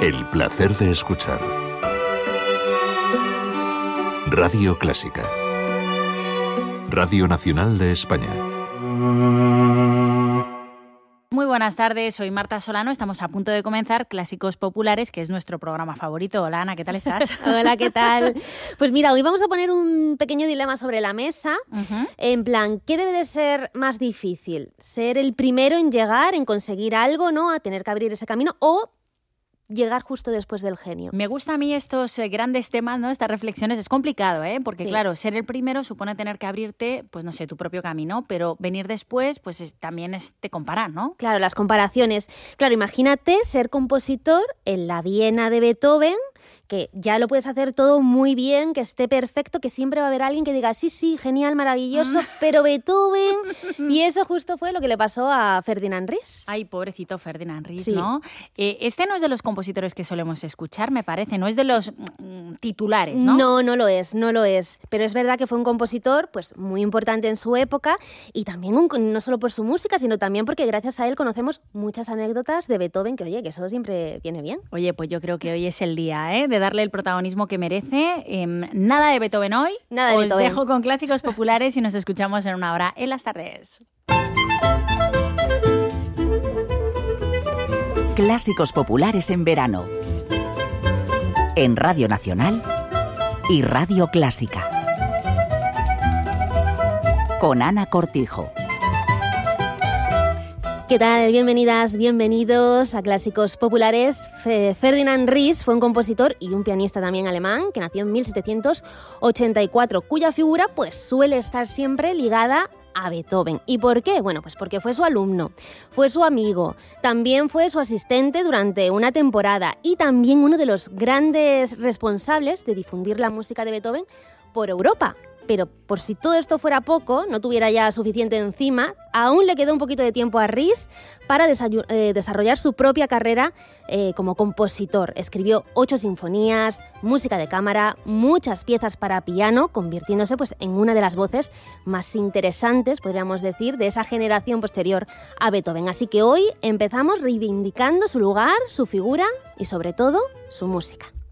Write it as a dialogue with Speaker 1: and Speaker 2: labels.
Speaker 1: El placer de escuchar. Radio Clásica. Radio Nacional de España.
Speaker 2: Muy buenas tardes, soy Marta Solano, estamos a punto de comenzar Clásicos Populares, que es nuestro programa favorito. Hola Ana, ¿qué tal estás?
Speaker 3: Hola, ¿qué tal? Pues mira, hoy vamos a poner un pequeño dilema sobre la mesa, en plan, ¿qué debe de ser más difícil? ¿Ser el primero en llegar, en conseguir algo, ¿no? A tener que abrir ese camino, o llegar justo después del genio?
Speaker 2: Me gustan a mí estos grandes temas, ¿no? Estas reflexiones. Es complicado, ¿eh? Porque, claro, ser el primero supone tener que abrirte, pues no sé, tu propio camino, pero venir después, pues también es te comparar, ¿no?
Speaker 3: Claro, las comparaciones. Claro, imagínate ser compositor en la Viena de Beethoven, que ya lo puedes hacer todo muy bien, que esté perfecto, que siempre va a haber alguien que diga, sí, genial, maravilloso, pero Beethoven... Y eso justo fue lo que le pasó a Ferdinand Ries.
Speaker 2: Ay, pobrecito Ferdinand Ries,
Speaker 3: Sí.
Speaker 2: ¿no? Este no es de los compositores que solemos escuchar, me parece, no es de los titulares, ¿no?
Speaker 3: No lo es. Pero es verdad que fue un compositor pues muy importante en su época y también no solo por su música, sino también porque gracias a él conocemos muchas anécdotas de Beethoven, que oye, que eso siempre viene bien.
Speaker 2: Oye, pues yo creo que hoy es el día, ¿eh? De darle el protagonismo que merece. Nada de Beethoven hoy.
Speaker 3: Nada de
Speaker 2: Os
Speaker 3: Beethoven.
Speaker 2: dejo con Clásicos Populares y nos escuchamos en una hora en las tardes.
Speaker 4: Clásicos Populares en verano. En Radio Nacional y Radio Clásica. Con Ana Cortijo.
Speaker 3: ¿Qué tal? Bienvenidas, bienvenidos a Clásicos Populares. Ferdinand Ries fue un compositor y un pianista también alemán que nació en 1784, cuya figura pues suele estar siempre ligada a Beethoven. ¿Y por qué? Bueno, pues porque fue su alumno, fue su amigo, también fue su asistente durante una temporada y también uno de los grandes responsables de difundir la música de Beethoven por Europa. Pero por si todo esto fuera poco, no tuviera ya suficiente encima, aún le quedó un poquito de tiempo a Ries para desarrollar su propia carrera como compositor. Escribió 8 sinfonías, música de cámara, muchas piezas para piano, convirtiéndose pues, en una de las voces más interesantes, podríamos decir, de esa generación posterior a Beethoven. Así que hoy empezamos reivindicando su lugar, su figura y sobre todo su música.